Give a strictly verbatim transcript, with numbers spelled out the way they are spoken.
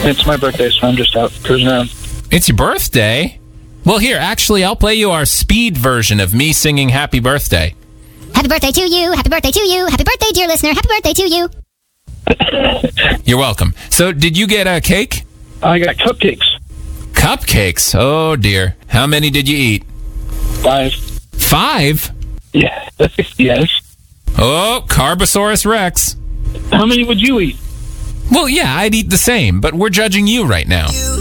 It's my birthday, so I'm just out cruising around. It's your birthday? Well, here, actually, I'll play you our speed version of me singing Happy Birthday. Happy birthday to you, happy birthday to you, happy birthday, dear listener, happy birthday to you. You're welcome. So, did you get a cake? I got cupcakes. Cupcakes? Oh, dear. How many did you eat? Five. Five? Yeah. Yes. Oh, Carbosaurus Rex. How many would you eat? Well, yeah, I'd eat the same, but we're judging you right now.